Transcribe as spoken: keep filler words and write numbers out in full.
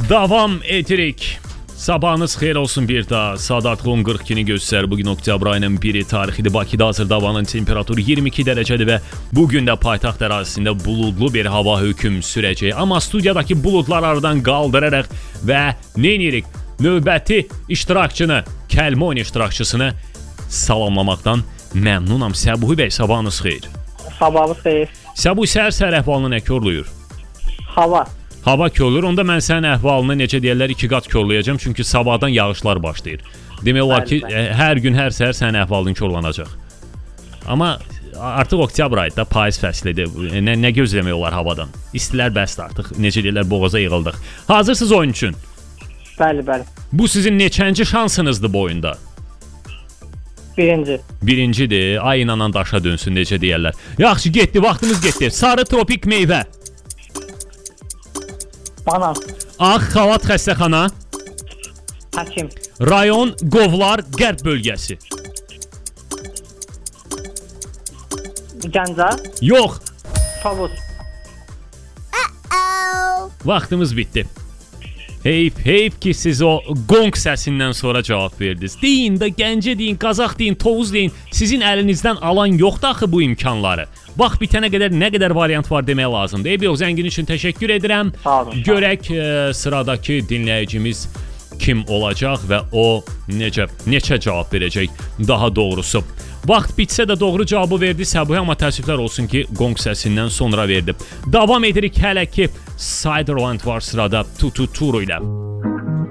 Davam edirik. Sabahınız xeyir olsun bir daha. Saat artıq on qırx ikini göstərir. Bugün oktyabr ayının biri tarixidir. Bakıda hazırda havanın temperaturu iyirmi iki dərəcədir və bugün də paytaxt ərazisində buludlu bir hava hökm sürəcək. Amma studiyadakı buludlar aradan qaldıraraq və neynirik? Növbəti iştirakçını, kəlmə oyunu iştirakçısını salamlamaqdan məmnunam. Səbuhi bəy, sabahınız xeyir. Sabahınız xeyir. Səbuhi, səhər-səhər əhvalını nə körlüyür? Hava. Hava körlür, onda mən sənin əhvalını necə deyərlər iki qat körləyəcəm, çünki sabahdan yağışlar başlayır. Demək olar ki, bəli, bəli. hər gün, hər səhər sənin əhvalın körlənəcək. Amma artıq oktyabr ayında, payız fəslidir. Nə, nə gözləmək olar havadan? İstilər bəsdir artıq, necə deyərlər, boğaza yığıldıq. Hazırsınız oyun üçün? Bəli, bəli. Bu sizin neçənci şansınızdır bu oyunda? Birinci. Birincidir, ay inanan daşa dönsün, necə deyərlər. Yaxşı, getdi, vaxtımız getdi. Sarı tropik meyvə. Banan. Ağ xalat xəstəxana. Həkim. Rayon Qovlar Qərb bölgəsi. Gəncə. Yox. Tovuz. Vaxtımız bitdi. Heyf, heyf ki siz o qonq səsindən sonra cavab verdiniz. Deyin də, Gəncə deyin, Qazax deyin, Tovuz deyin. Sizin əlinizdən alan yoxdur axı bu imkanları. Bax, bitənə qədər nə qədər variant var demək lazımdır. Eybiyox, zəngin üçün təşəkkür edirəm. Sağ olun. Görək e, sıradakı dinləyicimiz kim olacaq və o necə, neçə cavab verəcək daha doğrusu. Vaxt bitsə də doğru cavabı verdi Səbuhi, amma təəssüflər olsun ki, qonq səsindən sonra verdi. Davam edirik hələ ki, Siderland var sırada Tutu Turu ilə.